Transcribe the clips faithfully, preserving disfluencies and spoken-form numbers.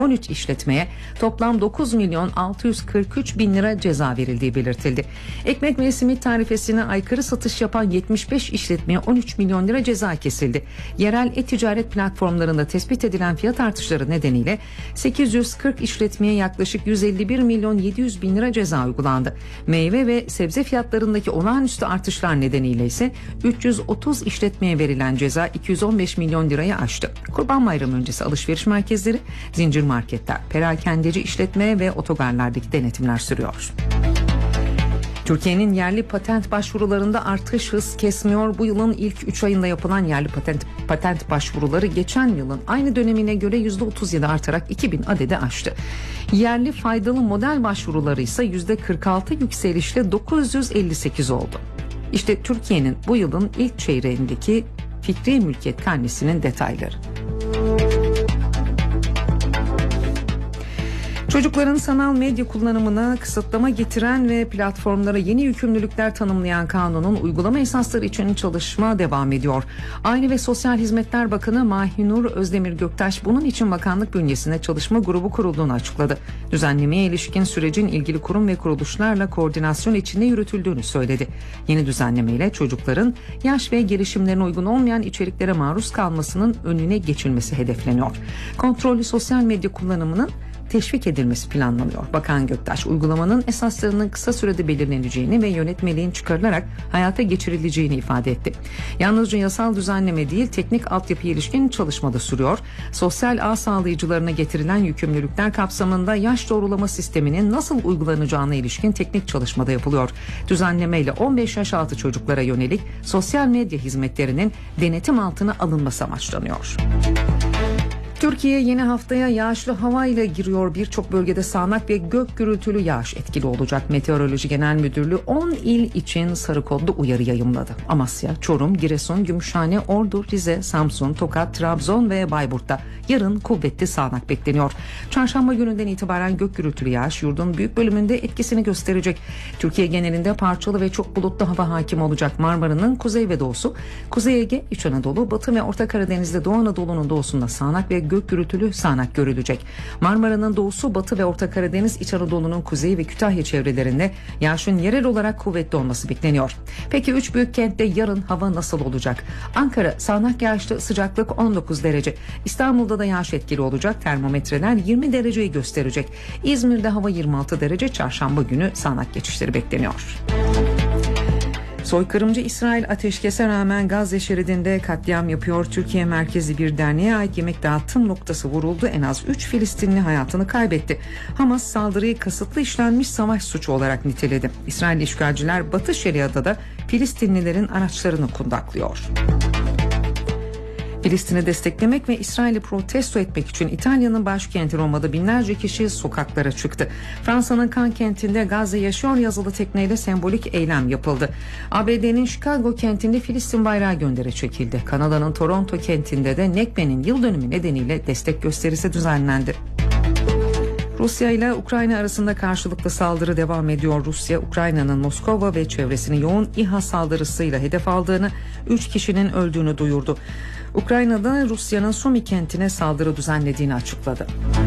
on üç işletmeye toplam dokuz milyon altı yüz kırk üç bin lira ceza verildiği belirtildi. Ekmek ve simit tarifesine aykırı satış yapan yetmiş beş işletmeye on üç milyon lira ceza kesildi. Yerel e-ticaret platformlarında tespit edilen fiyat artışları nedeniyle sekiz yüz kırk işletmeye yaklaşık yüz elli bir milyon yedi yüz bin lira ceza uygulandı. Meyve ve sebze fiyatlarındaki olağanüstü artışlar nedeniyle ise üç yüz otuz işletmeye verilen ceza iki yüz on beş milyon lirayı aştı. Kurban Bayramı öncesi alışveriş merkezleri, zincir marketler, perakendeci işletme ve otogarlardaki denetimler sürüyor. Türkiye'nin yerli patent başvurularında artış hız kesmiyor. Bu yılın ilk üç ayında yapılan yerli patent patent başvuruları geçen yılın aynı dönemine göre yüzde otuz yedi artarak iki bin adede aştı. Yerli faydalı model başvuruları ise yüzde kırk altı yükselişle dokuz yüz elli sekiz oldu. İşte Türkiye'nin bu yılın ilk çeyreğindeki fikri mülkiyet karnesinin detayları. Çocukların sanal medya kullanımına kısıtlama getiren ve platformlara yeni yükümlülükler tanımlayan kanunun uygulama esasları için çalışma devam ediyor. Aile ve Sosyal Hizmetler Bakanı Mahinur Özdemir Göktaş bunun için bakanlık bünyesinde çalışma grubu kurulduğunu açıkladı. Düzenlemeye ilişkin sürecin ilgili kurum ve kuruluşlarla koordinasyon içinde yürütüldüğünü söyledi. Yeni düzenlemeyle çocukların yaş ve gelişimlerine uygun olmayan içeriklere maruz kalmasının önüne geçilmesi hedefleniyor. Kontrollü sosyal medya kullanımının teşvik edilmesi planlanıyor. Bakan Göktaş uygulamanın esaslarının kısa sürede belirleneceğini ve yönetmeliğin çıkarılarak hayata geçirileceğini ifade etti. Yalnızca yasal düzenleme değil, teknik altyapıya ilişkin çalışma da sürüyor. Sosyal ağ sağlayıcılarına getirilen yükümlülükler kapsamında yaş doğrulama sisteminin nasıl uygulanacağına ilişkin teknik çalışma da yapılıyor. Düzenlemeyle on beş yaş altı çocuklara yönelik sosyal medya hizmetlerinin denetim altına alınması amaçlanıyor. Türkiye yeni haftaya yağışlı hava ile giriyor. Birçok bölgede sağanak ve gök gürültülü yağış etkili olacak. Meteoroloji Genel Müdürlüğü on il için sarı kodlu uyarı yayımladı. Amasya, Çorum, Giresun, Gümüşhane, Ordu, Rize, Samsun, Tokat, Trabzon ve Bayburt'ta yarın kuvvetli sağanak bekleniyor. Çarşamba gününden itibaren gök gürültülü yağış yurdun büyük bölümünde etkisini gösterecek. Türkiye genelinde parçalı ve çok bulutlu hava hakim olacak. Marmara'nın kuzey ve doğusu, Kuzey Ege, İç Anadolu, Batı ve Orta Karadeniz'de Doğu Anadolu'nun doğusunda sağanak ve gök gürültülü sağanak görülecek. Marmara'nın doğusu, Batı ve Orta Karadeniz, İç Anadolu'nun kuzeyi ve Kütahya çevrelerinde yağışın yerel olarak kuvvetli olması bekleniyor. Peki üç büyük kentte yarın hava nasıl olacak? Ankara sağanak yağışlı, sıcaklık on dokuz derece. İstanbul'da da yağış etkili olacak. Termometreler yirmi dereceyi gösterecek. İzmir'de hava yirmi altı derece. Çarşamba günü sağanak geçişleri bekleniyor. Soykırımcı İsrail ateşkese rağmen Gazze şeridinde katliam yapıyor. Türkiye merkezli bir derneğe ait yemek dağıtım noktası vuruldu. En az üç Filistinli hayatını kaybetti. Hamas saldırıyı kasıtlı işlenmiş savaş suçu olarak niteledi. İsrail işgalciler Batı Şeria'da da Filistinlilerin araçlarını kundaklıyor. Filistin'i desteklemek ve İsrail'i protesto etmek için İtalya'nın başkenti Roma'da binlerce kişi sokaklara çıktı. Fransa'nın Cannes kentinde Gazze yaşıyor yazılı tekneyle sembolik eylem yapıldı. A B D'nin Chicago kentinde Filistin bayrağı gönderi çekildi. Kanada'nın Toronto kentinde de Nekbe'nin yıl dönümü nedeniyle destek gösterisi düzenlendi. Rusya ile Ukrayna arasında karşılıklı saldırı devam ediyor. Rusya, Ukrayna'nın Moskova ve çevresini yoğun İHA saldırısıyla hedef aldığını, üç kişinin öldüğünü duyurdu. Ukrayna'da Rusya'nın Sumi kentine saldırı düzenlediğini açıkladı.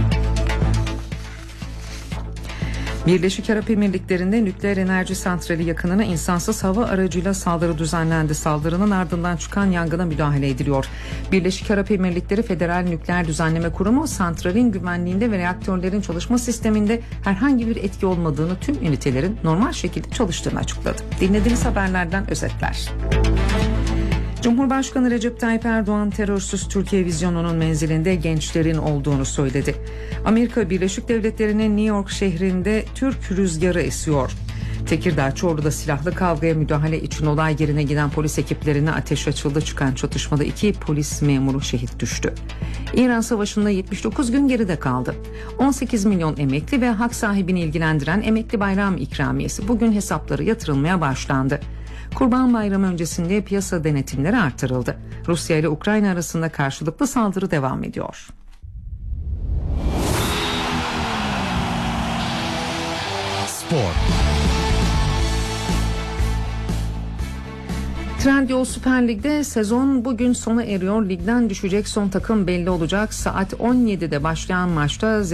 Birleşik Arap Emirlikleri'nde nükleer enerji santrali yakınına insansız hava aracıyla saldırı düzenlendi. Saldırının ardından çıkan yangına müdahale ediliyor. Birleşik Arap Emirlikleri Federal Nükleer Düzenleme Kurumu santralin güvenliğinde ve reaktörlerin çalışma sisteminde herhangi bir etki olmadığını, tüm ünitelerin normal şekilde çalıştığını açıkladı. Dinlediğiniz haberlerden özetler. Cumhurbaşkanı Recep Tayyip Erdoğan terörsüz Türkiye vizyonunun menzilinde gençlerin olduğunu söyledi. Amerika Birleşik Devletleri'nin New York şehrinde Türk rüzgarı esiyor. Tekirdağ Çorlu'da silahlı kavgaya müdahale için olay yerine giden polis ekiplerine ateş açıldı. Çıkan çatışmada iki polis memuru şehit düştü. İran Savaşı'nda yetmiş dokuz gün geride kaldı. on sekiz milyon emekli ve hak sahibini ilgilendiren emekli bayram ikramiyesi bugün hesapları yatırılmaya başlandı. Kurban Bayramı öncesinde piyasa denetimleri artırıldı. Rusya ile Ukrayna arasında karşılıklı saldırı devam ediyor. Spor. Trendyol Süper Lig'de sezon bugün sona eriyor. Ligden düşecek son takım belli olacak. Saat on yedide başlayan maçta